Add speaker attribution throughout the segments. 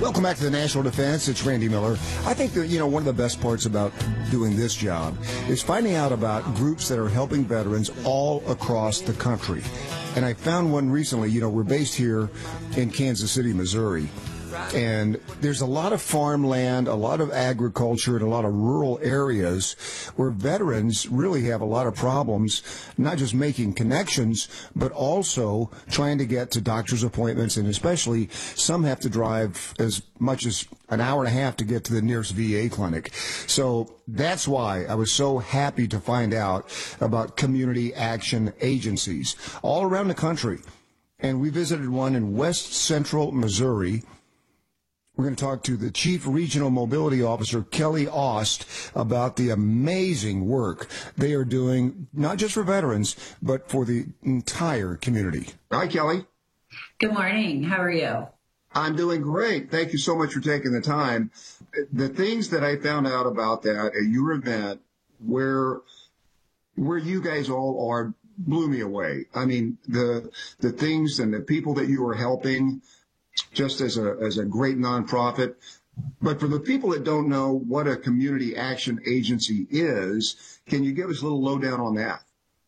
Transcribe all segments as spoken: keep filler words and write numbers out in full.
Speaker 1: Welcome back to the National Defense. It's Randy Miller. I think that, you know, one of the best parts about doing this job is finding out about groups that are helping veterans all across the country. And I found one recently. You know, we're based here in Kansas City, Missouri. And there's a lot of farmland, a lot of agriculture, and a lot of rural areas where veterans really have a lot of problems, not just making connections, but also trying to get to doctor's appointments, and especially some have to drive as much as an hour and a half to get to the nearest V A clinic. So that's why I was so happy to find out about community action agencies all around the country. And we visited one in West Central Missouri. We're going to talk to the Chief Regional Mobility Officer, Kelly Ost, about the amazing work they are doing, not just for veterans, but for the entire community. Hi, Kelly.
Speaker 2: Good morning. How are you?
Speaker 1: I'm doing great. Thank you so much for taking the time. The things that I found out about that at your event, where where you guys all are, blew me away. I mean, the the things and the people that you are helping, just as a as a great nonprofit. But for the people that don't know what a community action agency is, can you give us a little lowdown on that?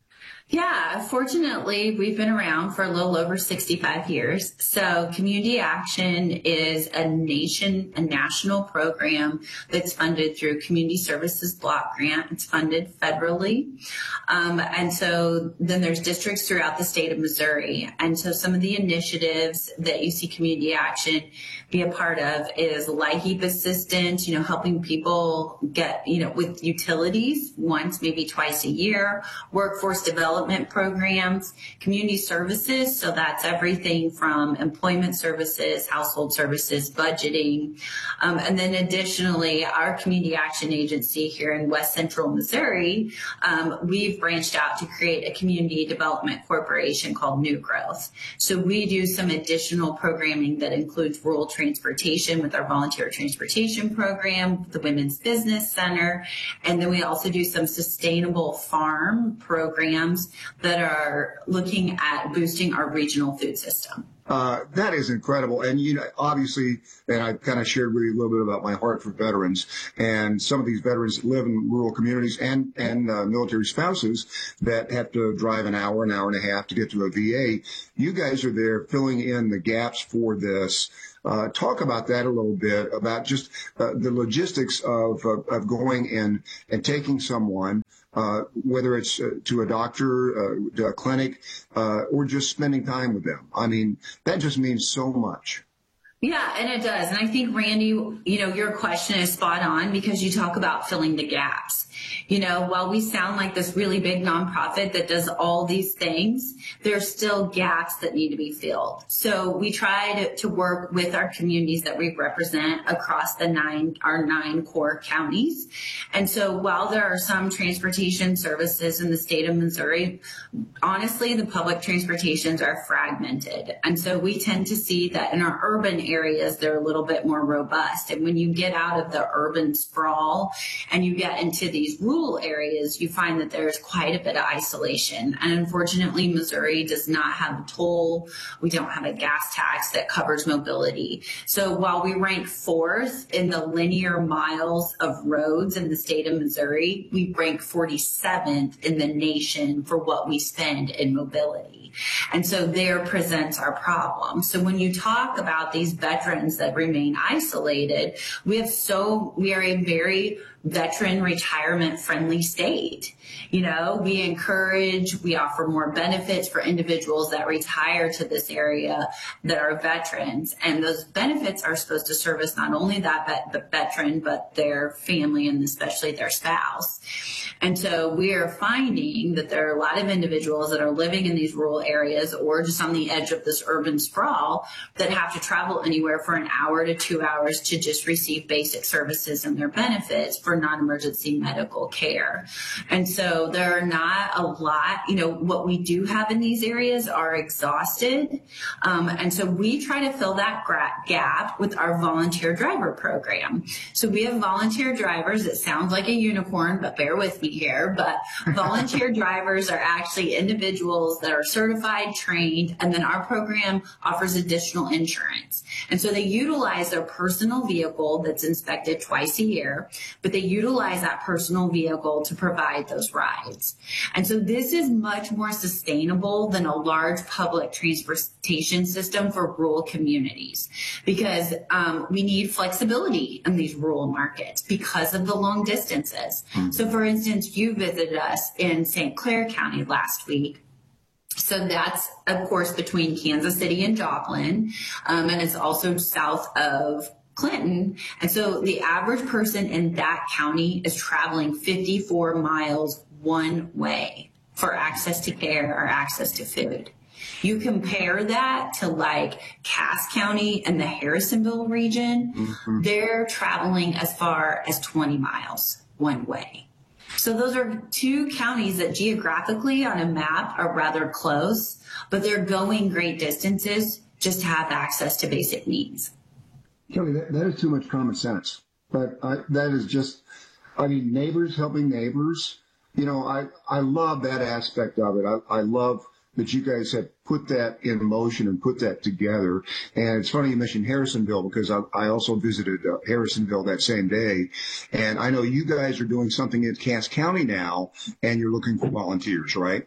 Speaker 2: Yeah, fortunately, we've been around for a little over sixty-five years. So Community Action is a nation, a national program that's funded through Community Services Block Grant. It's funded federally. Um, and so then there's districts throughout the state of Missouri. And so some of the initiatives that you see Community Action be a part of is LIHEAP assistance, you know, helping people get, you know, with utilities once, maybe twice a year, workforce development programs, community services. So that's everything from employment services, household services, budgeting. Um, and then additionally, our Community Action Agency here in West Central Missouri, um, we've branched out to create a community development corporation called New Growth. So we do some additional programming that includes rural transportation with our volunteer transportation program, the Women's Business Center, and then we also do some sustainable farm programs that are looking at boosting our regional food system.
Speaker 1: Uh, that is incredible. And, you know, obviously, and I kind of shared with you a little bit about my heart for veterans. And some of these veterans live in rural communities and, and uh, military spouses that have to drive an hour, an hour and a half to get to a V A. You guys are there filling in the gaps for this. Uh, talk about that a little bit, about just uh, the logistics of, of, of going in and taking someone, uh, whether it's uh, to a doctor, uh, to a clinic, uh, or just spending time with them. I mean, that just means so much.
Speaker 2: Yeah, and it does. And I think, Randy, you know, your question is spot on because you talk about filling the gaps. You know, while we sound like this really big nonprofit that does all these things, there's still gaps that need to be filled. So we try to, to work with our communities that we represent across the nine, our nine core counties. And so while there are some transportation services in the state of Missouri, honestly, the public transportations are fragmented. And so we tend to see that in our urban areas, they're a little bit more robust. And when you get out of the urban sprawl and you get into these rural areas, you find that there's quite a bit of isolation. And unfortunately, Missouri does not have a toll. We don't have a gas tax that covers mobility. So while we rank fourth in the linear miles of roads in the state of Missouri, we rank forty-seventh in the nation for what we spend in mobility. And so there presents our problem. So when you talk about these veterans that remain isolated, we have so, we are a very veteran retirement friendly state. You know, we encourage, we offer more benefits for individuals that retire to this area that are veterans. And those benefits are supposed to service not only that vet, the veteran, but their family and especially their spouse. And so we are finding that there are a lot of individuals that are living in these rural areas or just on the edge of this urban sprawl that have to travel anywhere for an hour to two hours to just receive basic services and their benefits for for non-emergency medical care. And so there are not a lot, you know, what we do have in these areas are exhausted. Um, and so we try to fill that gap with our volunteer driver program. So we have volunteer drivers. It sounds like a unicorn, but bear with me here. But volunteer drivers are actually individuals that are certified, trained, and then our program offers additional insurance. And so they utilize their personal vehicle that's inspected twice a year, but they utilize that personal vehicle to provide those rides. And so this is much more sustainable than a large public transportation system for rural communities, because um, we need flexibility in these rural markets because of the long distances. Mm-hmm. So for instance, you visited us in Saint Clair County last week. So that's, of course, between Kansas City and Joplin, um, and it's also south of Clinton. And so the average person in that county is traveling fifty-four miles one way for access to care or access to food. You compare that to like Cass County and the Harrisonville region, mm-hmm. they're traveling as far as twenty miles one way. So those are two counties that geographically on a map are rather close, but they're going great distances just to have access to basic needs.
Speaker 1: Kelly, that, that is too much common sense. But I, that is just, I mean, neighbors helping neighbors. You know, I, I love that aspect of it. I, I love that you guys have put that in motion and put that together. And it's funny you mentioned Harrisonville, because I, I also visited uh, Harrisonville that same day. And I know you guys are doing something in Cass County now, and you're looking for volunteers, right?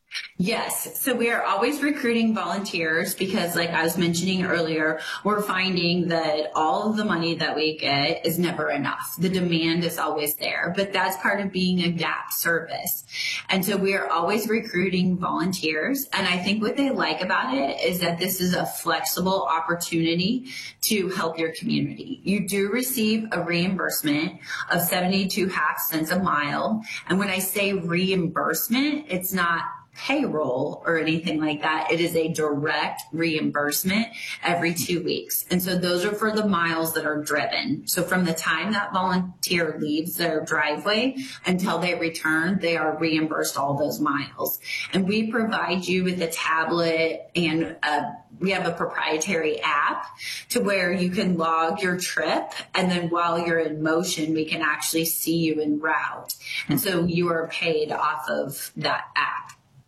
Speaker 2: Yes. So we are always recruiting volunteers because, like I was mentioning earlier, we're finding that all of the money that we get is never enough. The demand is always there, but that's part of being a gap service. And so we are always recruiting volunteers. And I think what they like about it is that this is a flexible opportunity to help your community. You do receive a reimbursement of seventy-two half cents a mile. And when I say reimbursement, it's not payroll or anything like that. It is a direct reimbursement every two weeks. And so those are for the miles that are driven. So from the time that volunteer leaves their driveway until they return, they are reimbursed all those miles. And we provide you with a tablet, and a, we have a proprietary app to where you can log your trip. And then while you're in motion, we can actually see you en route. And so you are paid off of that app.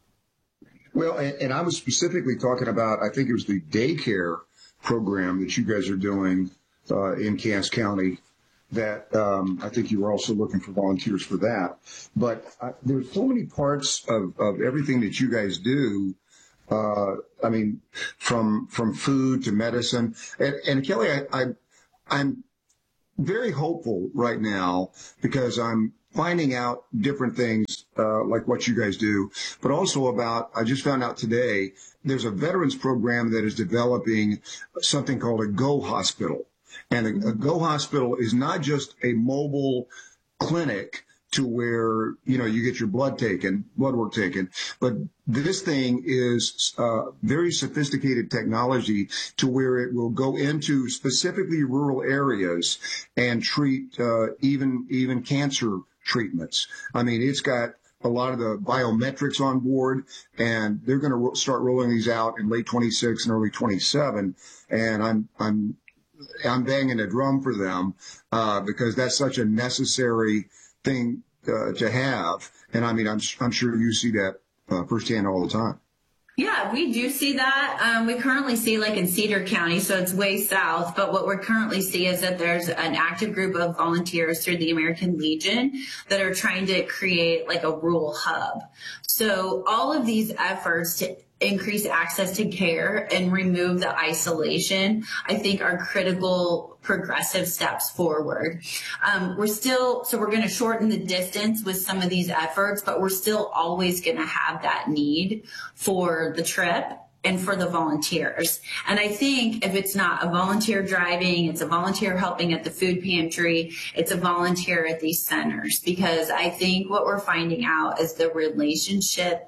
Speaker 1: Well, and, and I was specifically talking about, I think it was the daycare program that you guys are doing uh, in Cass County, that um, I think you were also looking for volunteers for that. But uh, there's so many parts of, of everything that you guys do. Uh, I mean, from from food to medicine. And, and Kelly, I, I, I'm very hopeful right now because I'm finding out different things uh, like what you guys do, but also about, I just found out today, there's a veterans program that is developing something called a Go Hospital. And a, a Go Hospital is not just a mobile clinic to where, you know, you get your blood taken, blood work taken, but this thing is uh, very sophisticated technology to where it will go into specifically rural areas and treat uh, even even cancer treatments. I mean, it's got a lot of the biometrics on board, and they're going to ro- start rolling these out in late twenty-six and early twenty-seven. And I'm I'm I'm banging a drum for them uh, because that's such a necessary thing uh, to have. And I mean, I'm I'm sure you see that uh, firsthand all the time.
Speaker 2: Yeah, we do see that. Um, we currently see, like in Cedar County, so it's way south, but what we currently see is that there's an active group of volunteers through the American Legion that are trying to create like a rural hub. So all of these efforts to increase access to care and remove the isolation, I think, are critical progressive steps forward. Um, we're still, so we're going to shorten the distance with some of these efforts, but we're still always going to have that need for the trip and for the volunteers. And I think if it's not a volunteer driving, it's a volunteer helping at the food pantry, it's a volunteer at these centers, because I think what we're finding out is the relationship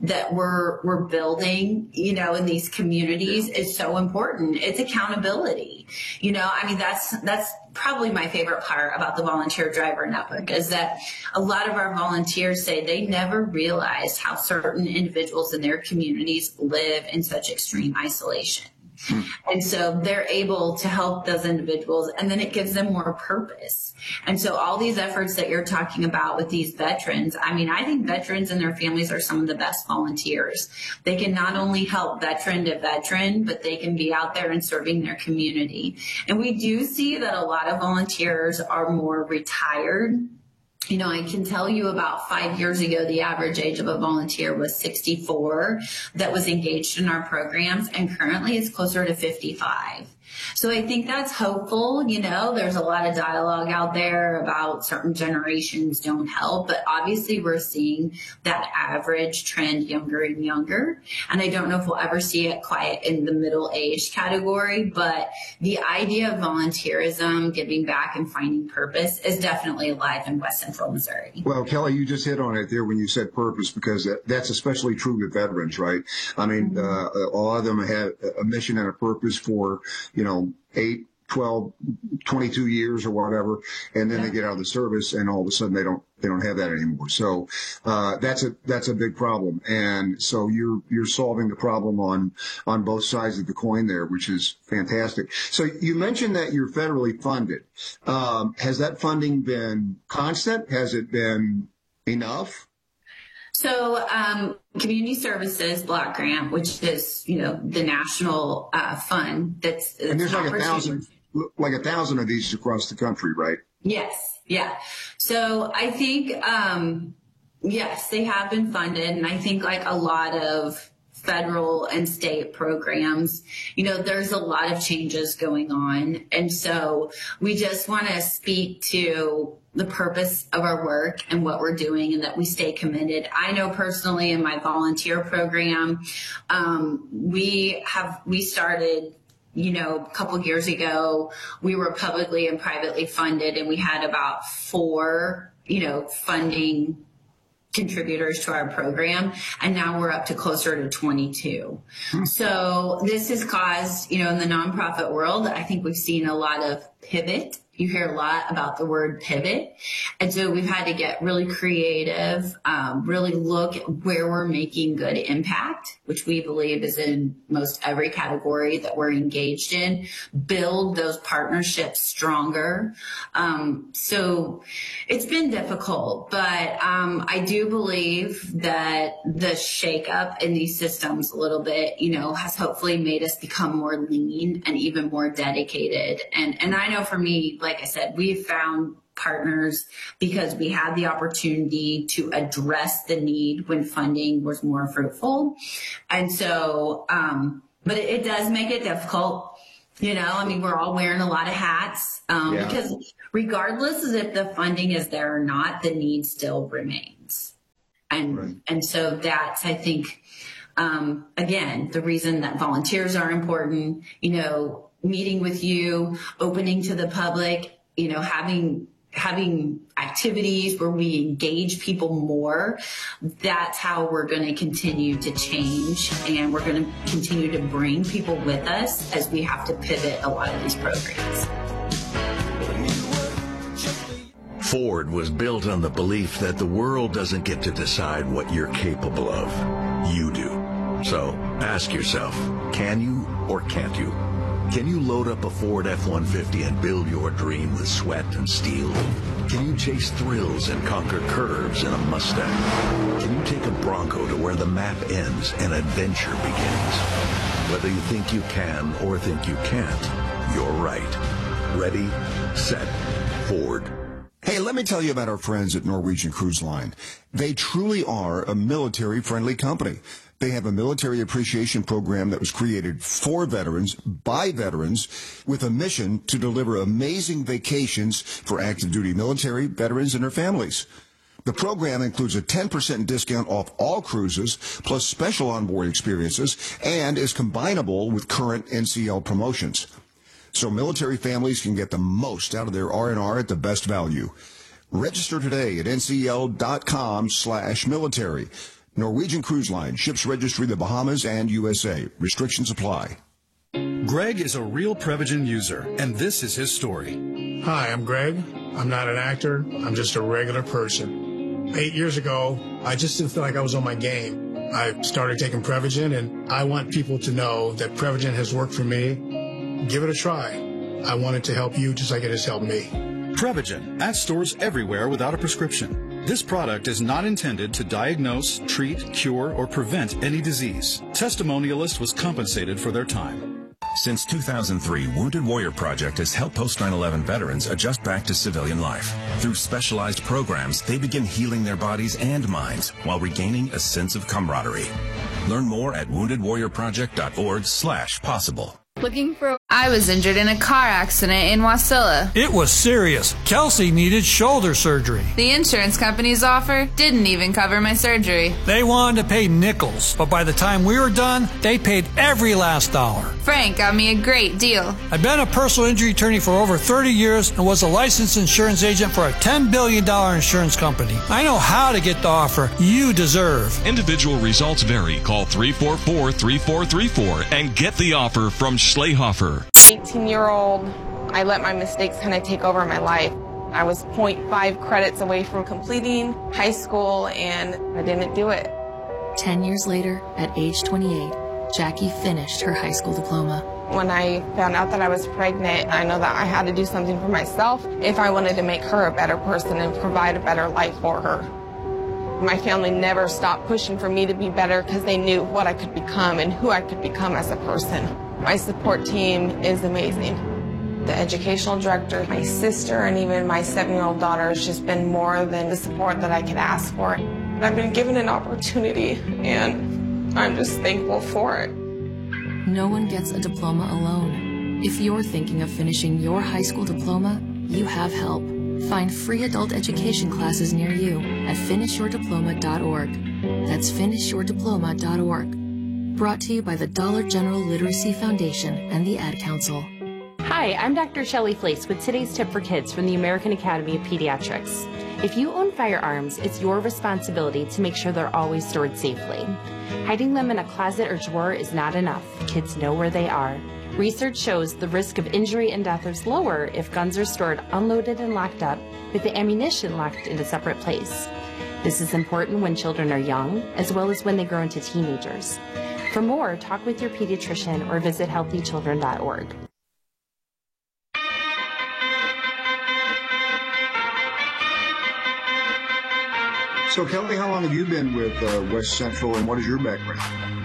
Speaker 2: that we're we're building, you know, in these communities is so important. It's accountability. You know, I mean, that's that's probably my favorite part about the Volunteer Driver Network is that a lot of our volunteers say they never realized how certain individuals in their communities live in such extreme isolation. And so they're able to help those individuals, and then it gives them more purpose. And so all these efforts that you're talking about with these veterans, I mean, I think veterans and their families are some of the best volunteers. They can not only help veteran to veteran, but they can be out there and serving their community. And we do see that a lot of volunteers are more retired. You know, I can tell you about five years ago, the average age of a volunteer was sixty-four that was engaged in our programs, and currently it's closer to fifty-five. So I think that's hopeful. You know, there's a lot of dialogue out there about certain generations don't help, but obviously we're seeing that average trend younger and younger. And I don't know if we'll ever see it quite in the middle age category, but the idea of volunteerism, giving back and finding purpose is definitely alive in West Central Missouri.
Speaker 1: Well, Kelly, you just hit on it there when you said purpose, because that's especially true with veterans, right? I mean, mm-hmm. uh, a lot of them have a mission and a purpose for, you know, eight, twelve, twenty-two years or whatever, and then yeah. they get out of the service, and all of a sudden they don't they don't have that anymore. So uh, that's a that's a big problem, and so you're you're solving the problem on on both sides of the coin there, which is fantastic. So you mentioned that you're federally funded. Um, has that funding been constant? Has it been enough?
Speaker 2: So, um, Community Services Block Grant, which is, you know, the national uh, fund that's, that's
Speaker 1: and there's like a thousand, like a thousand of these across the country, right?
Speaker 2: Yes, yeah. So I think, um, yes, they have been funded, and I think like a lot of federal and state programs, you know, there's a lot of changes going on, and so we just want to speak to the purpose of our work and what we're doing, and that we stay committed. I know personally in my volunteer program, um, we have, we started, you know, a couple of years ago, we were publicly and privately funded, and we had about four, you know, funding contributors to our program, and now we're up to closer to twenty-two. Hmm. So this has caused, you know, in the nonprofit world, I think we've seen a lot of pivot. You hear a lot about the word pivot. And so we've had to get really creative, um, really look at where we're making good impact, which we believe is in most every category that we're engaged in, build those partnerships stronger. Um, so it's been difficult, but um, I do believe that the shakeup in these systems a little bit, you know, has hopefully made us become more lean and even more dedicated. And, and I know for me, like I said, we've found partners because we had the opportunity to address the need when funding was more fruitful. And so, um, but it, it does make it difficult. You know, I mean, we're all wearing a lot of hats, um, yeah. because regardless of if the funding is there or not, the need still remains. And, right. and so that's, I think, um, again, the reason that volunteers are important, you know, meeting with you, opening to the public, you know, having having activities where we engage people more. That's how we're going to continue to change, and we're going to continue to bring people with us as we have to pivot a lot of these programs.
Speaker 3: Ford was built on the belief that the world doesn't get to decide what you're capable of. You do. So ask yourself, can you or can't you? Can you load up a Ford F one fifty and build your dream with sweat and steel? Can you chase thrills and conquer curves in a Mustang? Can you take a Bronco to where the map ends and adventure begins? Whether you think you can or think you can't, you're right. Ready, set, Ford.
Speaker 1: Hey, let me tell you about our friends at Norwegian Cruise Line. They truly are a military-friendly company. They have a military appreciation program that was created for veterans, by veterans, with a mission to deliver amazing vacations for active duty military, veterans, and their families. The program includes a ten percent discount off all cruises, plus special onboard experiences, and is combinable with current N C L promotions. So military families can get the most out of their R and R at the best value. Register today at ncl.com slash military. Norwegian Cruise Line, ships registry the Bahamas and U S A. Restrictions apply.
Speaker 4: Greg is a real Prevagen user, and this is his story.
Speaker 5: Hi, I'm Greg. I'm not an actor. I'm just a regular person. Eight years ago, I just didn't feel like I was on my game. I started taking Prevagen, and I want people to know that Prevagen has worked for me. Give it a try. I want it to help you just like it has helped me.
Speaker 4: Prevagen, at stores everywhere without a prescription. This product is not intended to diagnose, treat, cure, or prevent any disease. Testimonialist was compensated for their time.
Speaker 6: Since two thousand three, Wounded Warrior Project has helped post nine eleven veterans adjust back to civilian life. Through specialized programs, they begin healing their bodies and minds while regaining a sense of camaraderie. Learn more at wounded warrior project dot org slash possible.
Speaker 7: Looking for... I was injured in a car accident in Wasilla.
Speaker 8: It was serious. Kelsey needed shoulder surgery.
Speaker 7: The insurance company's offer didn't even cover my surgery.
Speaker 8: They wanted to pay nickels, but by the time we were done, they paid every last dollar.
Speaker 7: Frank got me a great deal.
Speaker 8: I've been a personal injury attorney for over thirty years and was a licensed insurance agent for a ten billion dollars insurance company. I know how to get the offer you deserve.
Speaker 9: Individual results vary. Call three four four, three four three four and get the offer from Schlehofer.
Speaker 10: eighteen-year-old, I let my mistakes kind of take over my life. I was zero point five credits away from completing high school, and I didn't do it.
Speaker 11: Ten years later, at age twenty-eight, Jackie finished her high school diploma.
Speaker 10: When I found out that I was pregnant, I know that I had to do something for myself if I wanted to make her a better person and provide a better life for her. My family never stopped pushing for me to be better because they knew what I could become and who I could become as a person. My support team is amazing. The educational director, my sister, and even my seven-year-old daughter has just been more than the support that I could ask for. I've been given an opportunity, and I'm just thankful for it.
Speaker 11: No one gets a diploma alone. If you're thinking of finishing your high school diploma, you have help. Find free adult education classes near you at finish your diploma dot org. That's finish your diploma dot org. Brought to you by the Dollar General Literacy Foundation and the Ad Council.
Speaker 12: Hi, I'm Doctor Shelley Flace with today's tip for kids from the American Academy of Pediatrics. If you own firearms, it's your responsibility to make sure they're always stored safely. Hiding them in a closet or drawer is not enough. Kids know where they are. Research shows the risk of injury and death is lower if guns are stored unloaded and locked up, with the ammunition locked in a separate place. This is important when children are young, as well as when they grow into teenagers. For more, talk with your pediatrician or visit healthy children dot org.
Speaker 1: So, Kelly, how long have you been with uh, West Central, and what is your background?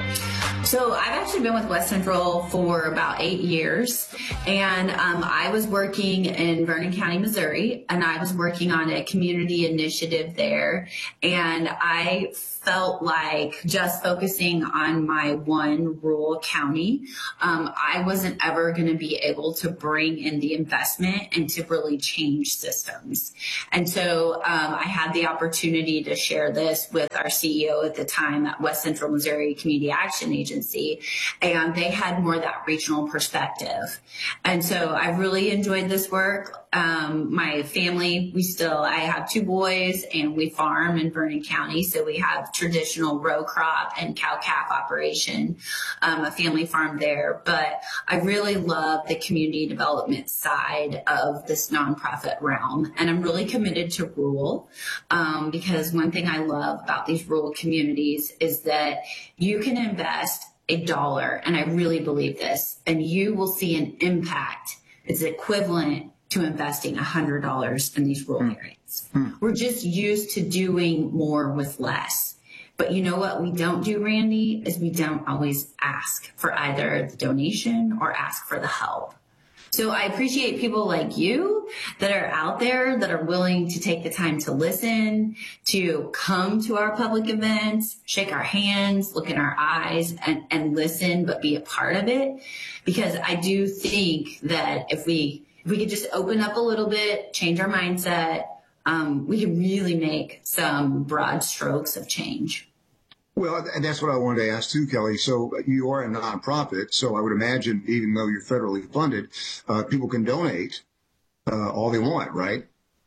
Speaker 2: So I've actually been with West Central for about eight years, and um, I was working in Vernon County, Missouri, and I was working on a community initiative there, and I felt like just focusing on my one rural county, um, I wasn't ever going to be able to bring in the investment and to really change systems. And so um, I had the opportunity to share this with our C E O at the time at West Central Missouri Community Action Agency, and they had more of that regional perspective. And so I really enjoyed this work. Um, my family, we still, I have two boys and we farm in Vernon County. So we have traditional row crop and cow-calf operation, um, a family farm there. But I really love the community development side of this nonprofit realm. And I'm really committed to rural, um, because one thing I love about these rural communities is that you can invest a dollar, and I really believe this, and you will see an impact. It's equivalent to investing one hundred dollars in these rural areas. Hmm. We're just used to doing more with less. But you know what we don't do, Randy, is we don't always ask for either the donation or ask for the help. So I appreciate people like you that are out there that are willing to take the time to listen, to come to our public events, shake our hands, look in our eyes, and, and listen, but be a part of it. Because I do think that if we If we could just open up a little bit, change our mindset, um, we can really make some broad strokes of change.
Speaker 1: Well, and that's what I wanted to ask too, Kelly. So you are a nonprofit, so I would imagine even though you're federally funded, uh, people can donate uh, all they want, right?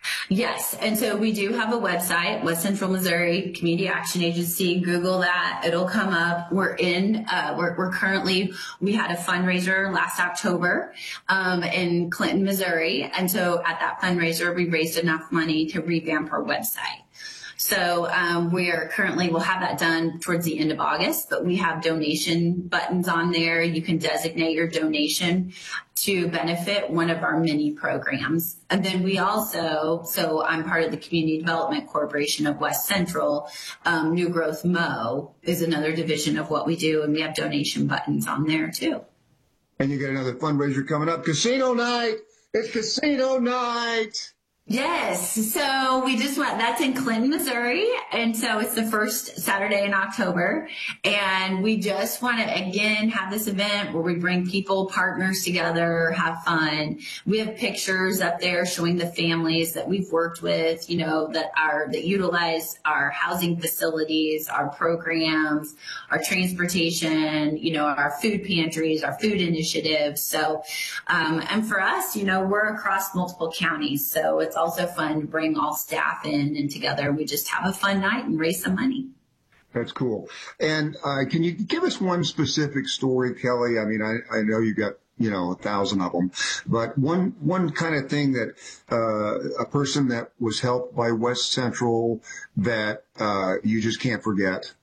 Speaker 2: Yes. And so we do have a website, West Central Missouri Community Action Agency. Google that. It'll come up. We're in, uh, we're, we're currently, we had a fundraiser last October, um, in Clinton, Missouri. And so at that fundraiser, we raised enough money to revamp our website. So um, we are currently, we'll have that done towards the end of August, but we have donation buttons on there. You can designate your donation to benefit one of our many programs. And then we also, so I'm part of the Community Development Corporation of West Central. Um, New Growth M O is another division of what we do, and we have donation buttons on there too.
Speaker 1: And you got another fundraiser coming up, Casino Night. It's Casino Night.
Speaker 2: Yes. So we just went, that's in Clinton, Missouri. And so it's the first Saturday in October. And we just want to, again, have this event where we bring people, partners together, have fun. We have pictures up there showing the families that we've worked with, you know, that are, that utilize our housing facilities, our programs, our transportation, you know, our food pantries, our food initiatives. So, um, and for us, you know, we're across multiple counties. So it's also fun to bring all staff in and together. We just have a fun night and raise some money.
Speaker 1: That's cool. And uh, can you give us one specific story, Kelly? I mean, I, I know you got, you know, a thousand of them, but one, one kind of thing that uh, a person that was helped by West Central that uh, you just can't forget.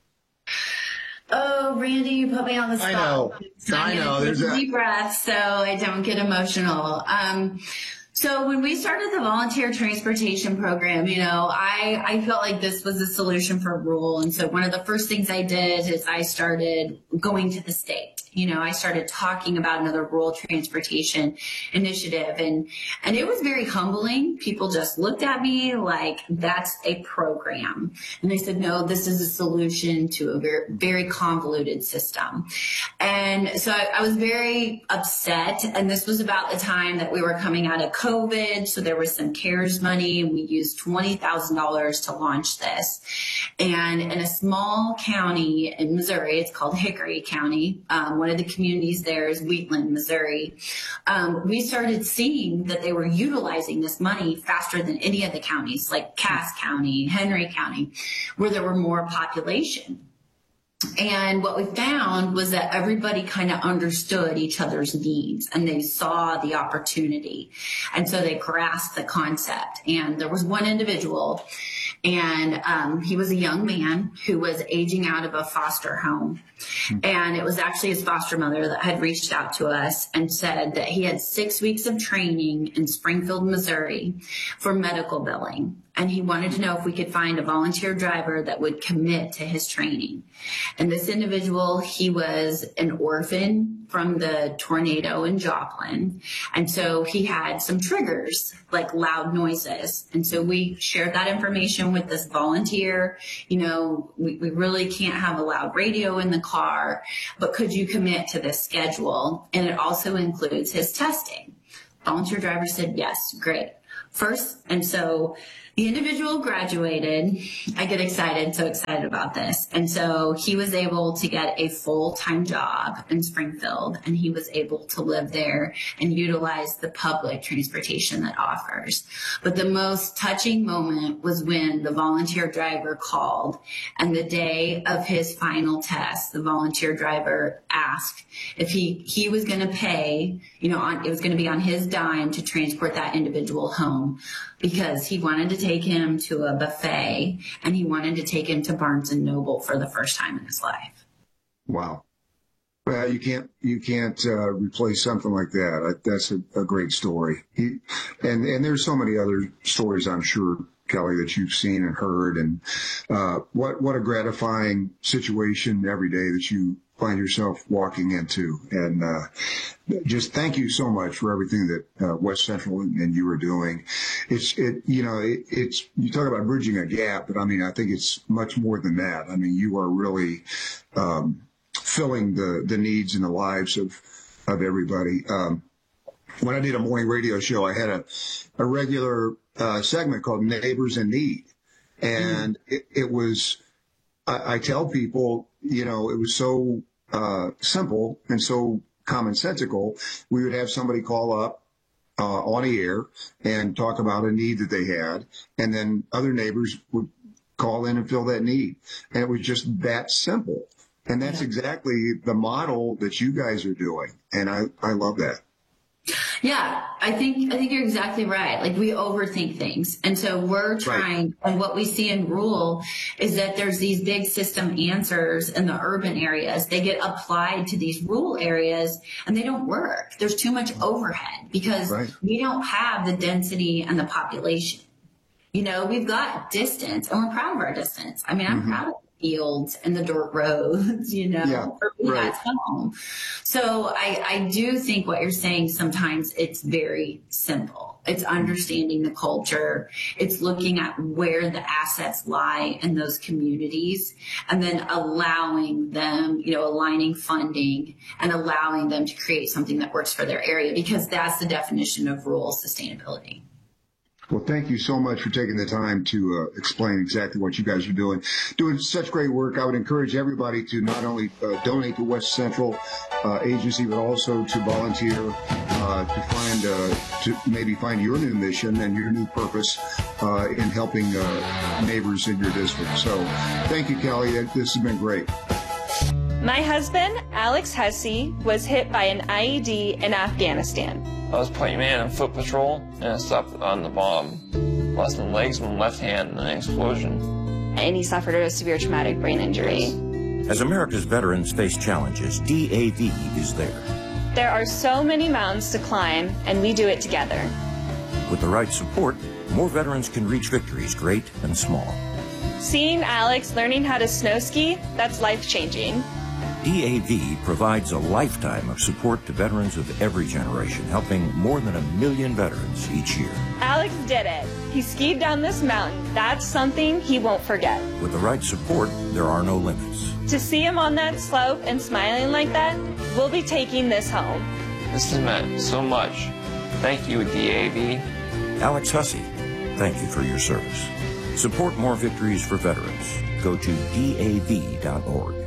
Speaker 2: Oh, Randy, you put me on the spot.
Speaker 1: I know.
Speaker 2: So
Speaker 1: I know.
Speaker 2: There's
Speaker 1: There's
Speaker 2: a deep
Speaker 1: a
Speaker 2: breath so I don't get emotional. Um, So when we started the volunteer transportation program, you know, I, I felt like this was a solution for rural. And so one of the first things I did is I started going to the state. You know, I started talking about another rural transportation initiative, and, and it was very humbling. People just looked at me like, that's a program. And they said, no, this is a solution to a very, very convoluted system. And so I, I was very upset. And this was about the time that we were coming out of COVID. So there was some CARES money, and we used twenty thousand dollars to launch this. And in a small county in Missouri, it's called Hickory County. Um, one of the communities there is Wheatland, Missouri. Um, we started seeing that they were utilizing this money faster than any of the counties, like Cass County, Henry County, where there were more population. And what we found was that everybody kind of understood each other's needs, and they saw the opportunity. And so they grasped the concept. And there was one individual, and um, he was a young man who was aging out of a foster home. And it was actually his foster mother that had reached out to us and said that he had six weeks of training in Springfield, Missouri for medical billing. And he wanted to know if we could find a volunteer driver that would commit to his training. And this individual, he was an orphan from the tornado in Joplin. And so he had some triggers, like loud noises. And so we shared that information with this volunteer. You know, we, we really can't have a loud radio in the car, but could you commit to this schedule? And it also includes his testing. Volunteer driver said, yes, great. First, and so the individual graduated. I get excited, so excited about this. And so he was able to get a full-time job in Springfield, and he was able to live there and utilize the public transportation that offers. But the most touching moment was when the volunteer driver called, and the day of his final test, the volunteer driver asked if he, he was going to pay, you know, on, it was going to be on his dime to transport that individual home, because he wanted to take him to a buffet, and he wanted to take him to Barnes and Noble for the first time in his life.
Speaker 1: Wow. Well, you can't, you can't uh, replace something like that. That's a, a great story. He, and, and there's so many other stories, I'm sure, Kelly, that you've seen and heard. And uh, what, what a gratifying situation every day that you find yourself walking into. And uh, just thank you so much for everything that uh, West Central and, and you are doing. It's, it, you know, it, it's, you talk about bridging a gap, but I mean, I think it's much more than that. I mean, you are really um, filling the, the needs and the lives of, of everybody. Um, when I did a morning radio show, I had a, a regular uh, segment called Neighbors in Need. And mm. it, it was, I, I tell people, you know, it was so uh, simple and so commonsensical. We would have somebody call up uh, on the air and talk about a need that they had. And then other neighbors would call in and fill that need. And it was just that simple. And that's yeah. exactly the model that you guys are doing. And I, I love that.
Speaker 2: Yeah, I think I think you're exactly right. Like, we overthink things. And so we're trying, right. and what we see in rural is that there's these big system answers in the urban areas. They get applied to these rural areas and they don't work. There's too much overhead because right. we don't have the density and the population. You know, we've got distance and we're proud of our distance. I mean, I'm mm-hmm. proud of fields and the dirt roads, you know,
Speaker 1: yeah,
Speaker 2: for me,
Speaker 1: right.
Speaker 2: that's home. So I, I do think what you're saying, sometimes it's very simple. It's understanding the culture. It's looking at where the assets lie in those communities and then allowing them, you know, aligning funding and allowing them to create something that works for their area, because that's the definition of rural sustainability.
Speaker 1: Well, thank you so much for taking the time to uh, explain exactly what you guys are doing. Doing such great work. I would encourage everybody to not only uh, donate to West Central uh, Agency, but also to volunteer uh, to find, uh, to maybe find your new mission and your new purpose uh, in helping uh, neighbors in your district. So thank you, Kelly. This has been great.
Speaker 13: My husband, Alex Hesse, was hit by an I E D in Afghanistan.
Speaker 14: I was playing man on foot patrol, and I stopped on the bomb. Lost my legs and my left hand in an explosion.
Speaker 13: And he suffered a severe traumatic brain injury.
Speaker 15: As America's veterans face challenges, D A V is there.
Speaker 13: There are so many mountains to climb, and we do it together.
Speaker 15: With the right support, more veterans can reach victories great and small.
Speaker 13: Seeing Alex learning how to snow ski, that's life-changing.
Speaker 15: D A V provides a lifetime of support to veterans of every generation, helping more than a million veterans each year.
Speaker 13: Alex did it. He skied down this mountain. That's something he won't forget.
Speaker 15: With the right support, there are no limits.
Speaker 13: To see him on that slope and smiling like that, we'll be taking this home.
Speaker 14: This has meant so much. Thank you, D A V.
Speaker 15: Alex Hussey, thank you for your service. Support more victories for veterans. Go to D A V dot org.